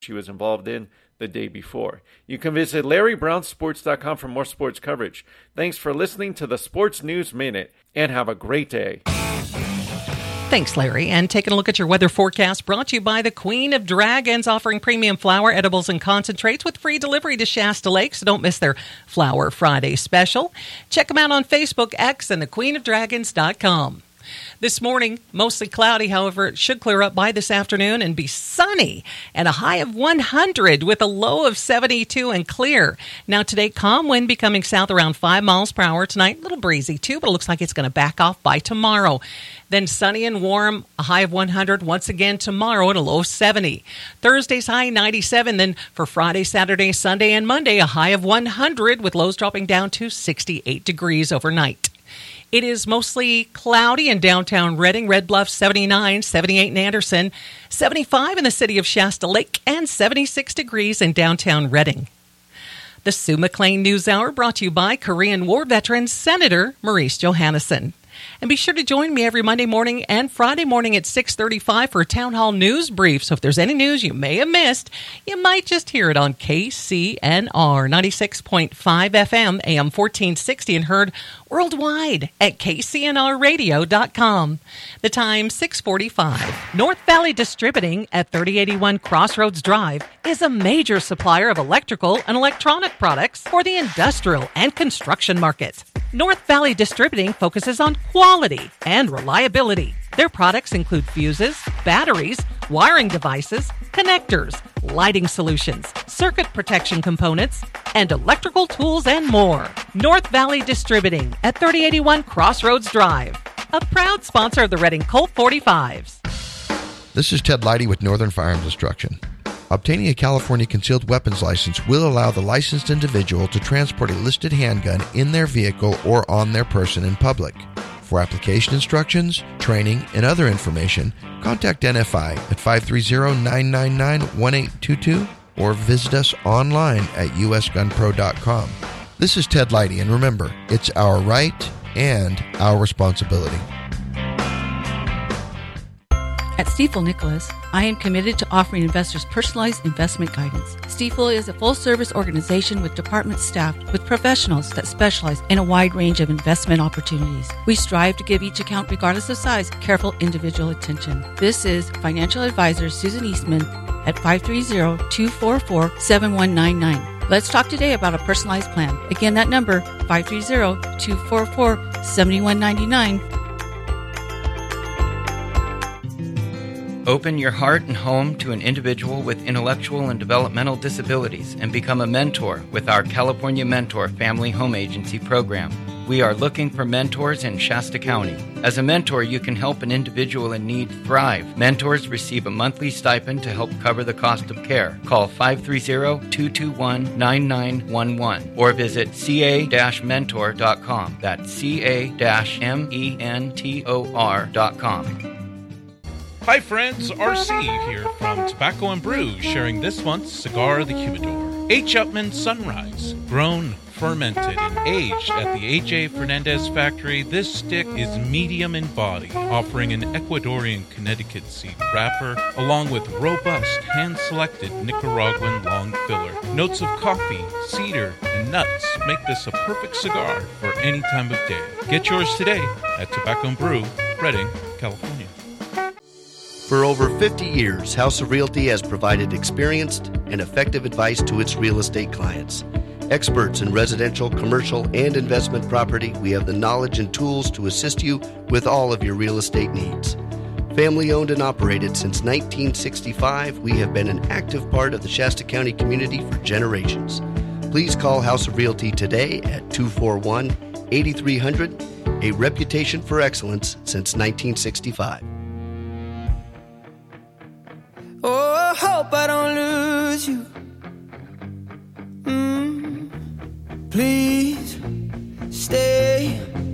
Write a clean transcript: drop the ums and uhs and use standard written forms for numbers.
she was involved in the day before. You can visit LarryBrownSports.com for more sports coverage. Thanks for listening to the Sports News Minute, and have a great day. Thanks, Larry. And taking a look at your weather forecast brought to you by the Queen of Dragons, offering premium flour, edibles, and concentrates with free delivery to Shasta Lake. So don't miss their Flower Friday special. Check them out on Facebook, X, and thequeenofdragons.com. This morning, mostly cloudy. However, it should clear up by this afternoon and be sunny and a high of 100 with a low of 72 and clear. Now today, calm wind becoming south around 5 miles per hour tonight. A little breezy too, but it looks like it's going to back off by tomorrow. Then sunny and warm, a high of 100 once again tomorrow and a low of 70. Thursday's high 97. Then for Friday, Saturday, Sunday, and Monday, a high of 100 with lows dropping down to 68 degrees overnight. It is mostly cloudy in downtown Redding, Red Bluff 79, 78 in Anderson, 75 in the city of Shasta Lake, and 76 degrees in downtown Redding. The Sue McLean News Hour brought to you by Korean War veteran Senator Maurice Johannesson. And be sure to join me every Monday morning and Friday morning at 6:35 for a Town Hall News Brief. So if there's any news you may have missed, you might just hear it on KCNR 96.5 FM, AM 1460, and heard worldwide at kcnrradio.com. The time, 6:45. North Valley Distributing at 3081 Crossroads Drive is a major supplier of electrical and electronic products for the industrial and construction market. North Valley Distributing focuses on quality and reliability. Their products include fuses, batteries, wiring devices, connectors, lighting solutions, circuit protection components, and electrical tools and more. North Valley Distributing at 3081 Crossroads Drive, a proud sponsor of the Redding Colt 45s. This is Ted Leidy with Northern Firearms Instruction. Obtaining a California concealed weapons license will allow the licensed individual to transport a listed handgun in their vehicle or on their person in public. For application instructions, training, and other information, contact NFI at 530-999-1822 or visit us online at usgunpro.com. This is Ted Leidy, and remember, it's our right and our responsibility. At Stifel Nicholas, I am committed to offering investors personalized investment guidance. Stifel is a full-service organization with department staff with professionals that specialize in a wide range of investment opportunities. We strive to give each account, regardless of size, careful individual attention. This is financial advisor Susan Eastman at 530-244-7199. Let's talk today about a personalized plan. Again, that number, 530-244-7199. Open your heart and home to an individual with intellectual and developmental disabilities and become a mentor with our California Mentor Family Home Agency program. We are looking for mentors in Shasta County. As a mentor, you can help an individual in need thrive. Mentors receive a monthly stipend to help cover the cost of care. Call 530-221-9911 or visit ca-mentor.com. That's ca-mentor.com. Hi friends, RC here from Tobacco and Brew, sharing this month's Cigar of the Humidor. H. Upmann Sunrise, grown, fermented, and aged at the A.J. Fernandez factory. This stick is medium in body, offering an Ecuadorian Connecticut seed wrapper, along with robust, hand-selected Nicaraguan long filler. Notes of coffee, cedar, and nuts make this a perfect cigar for any time of day. Get yours today at Tobacco and Brew, Redding, California. For over 50 years, House of Realty has provided experienced and effective advice to its real estate clients. Experts in residential, commercial, and investment property, we have the knowledge and tools to assist you with all of your real estate needs. Family owned and operated since 1965, we have been an active part of the Shasta County community for generations. Please call House of Realty today at 241-8300, a reputation for excellence since 1965. Oh, I hope I don't lose you.